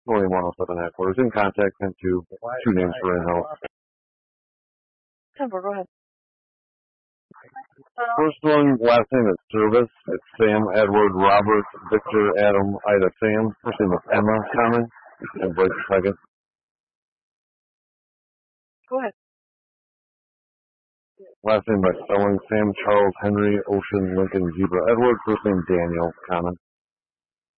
William 107 headquarters. In contact, sent to 2 names for in-house. 10-4, go ahead. First one, last name is Service. It's Sam, Edward, Robert, Victor, Adam, Ida, Sam. First name is Emma, Common. And Blake second. Go ahead. Last name by spelling, Sam, Charles, Henry, Ocean, Lincoln, Zebra, Edward. First name Daniel, Common.